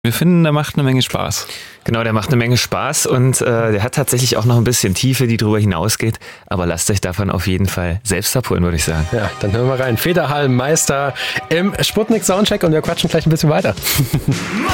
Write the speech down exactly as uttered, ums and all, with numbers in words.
Wir finden, der macht eine Menge Spaß. Genau, der macht eine Menge Spaß und äh, der hat tatsächlich auch noch ein bisschen Tiefe, die drüber hinausgeht. Aber lasst euch davon auf jeden Fall selbst abholen, würde ich sagen. Ja, dann hören wir rein. Federhalm Meister im Sputnik Soundcheck und wir quatschen gleich ein bisschen weiter.